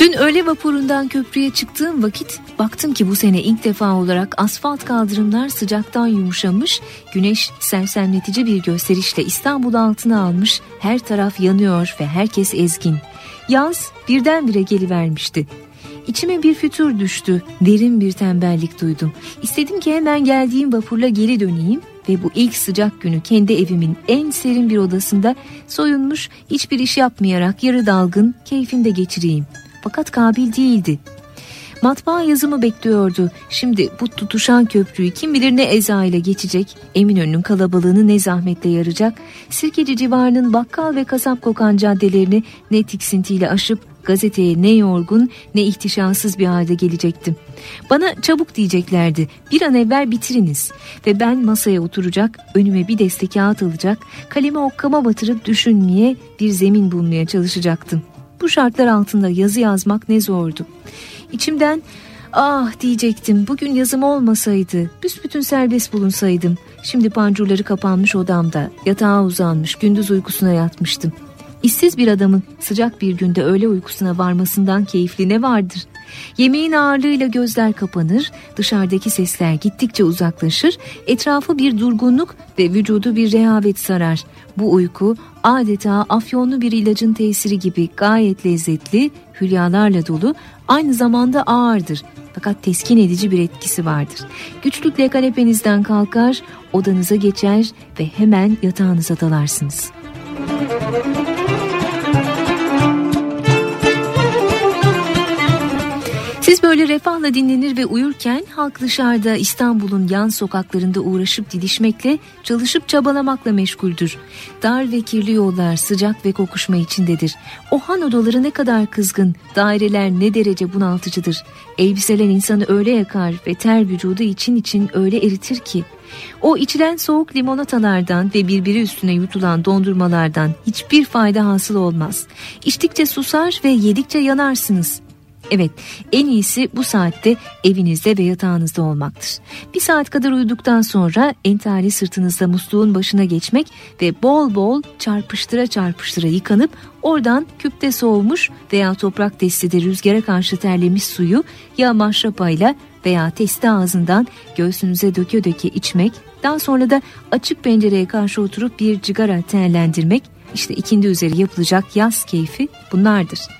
Dün öğle vapurundan köprüye çıktığım vakit baktım ki bu sene ilk defa olarak asfalt kaldırımlar sıcaktan yumuşamış, güneş sersemletici bir gösterişle İstanbul'u altına almış, her taraf yanıyor ve herkes ezgin. Yaz birdenbire gelivermişti. İçime bir fütur düştü, derin bir tembellik duydum. İstedim ki hemen geldiğim vapurla geri döneyim ve bu ilk sıcak günü kendi evimin en serin bir odasında soyunmuş, hiçbir iş yapmayarak yarı dalgın keyfimde geçireyim. Fakat kabil değildi. Matbaa yazımı bekliyordu. Şimdi bu tutuşan köprüyü kim bilir ne eza ile geçecek, Eminönü'nün kalabalığını ne zahmetle yaracak, Sirkeci civarının bakkal ve kasap kokan caddelerini ne tiksintiyle aşıp gazeteye ne yorgun ne ihtişamsız bir halde gelecektim. Bana çabuk diyeceklerdi, bir an evvel bitiriniz ve ben masaya oturacak, önüme bir deste kağıt alacak, kalemi okkama batırıp düşünmeye, bir zemin bulmaya çalışacaktım. Bu şartlar altında yazı yazmak ne zordu. İçimden ah diyecektim, bugün yazım olmasaydı, büsbütün serbest bulunsaydım. Şimdi pancurları kapanmış odamda, yatağa uzanmış, gündüz uykusuna yatmıştım. İşsiz bir adamın sıcak bir günde öğle uykusuna varmasından keyifli ne vardır? Yemeğin ağırlığıyla gözler kapanır, dışarıdaki sesler gittikçe uzaklaşır, etrafı bir durgunluk ve vücudu bir rehavet sarar. Bu uyku adeta afyonlu bir ilacın tesiri gibi gayet lezzetli, hülyalarla dolu, aynı zamanda ağırdır. Fakat teskin edici bir etkisi vardır. Güçlükle kanepenizden kalkar, odanıza geçer ve hemen yatağınıza dalarsınız. Siz böyle refahla dinlenir ve uyurken halk dışarıda İstanbul'un yan sokaklarında uğraşıp didişmekle, çalışıp çabalamakla meşguldür. Dar ve kirli yollar sıcak ve kokuşma içindedir. O han odaları ne kadar kızgın, daireler ne derece bunaltıcıdır. Elbiseler insanı öyle yakar ve ter vücudu için için öyle eritir ki. O içilen soğuk limonatalardan ve birbiri üstüne yutulan dondurmalardan hiçbir fayda hasıl olmaz. İçtikçe susar ve yedikçe yanarsınız. Evet, en iyisi bu saatte evinizde ve yatağınızda olmaktır. Bir saat kadar uyuduktan sonra entari sırtınızda musluğun başına geçmek ve bol bol çarpıştıra çarpıştıra yıkanıp oradan küpte soğumuş veya toprak testide rüzgara karşı terlemiş suyu ya maşrapayla veya testi ağzından göğsünüze döke döke içmek, daha sonra da açık pencereye karşı oturup bir cigara terlendirmek, işte ikindi üzeri yapılacak yaz keyfi bunlardır.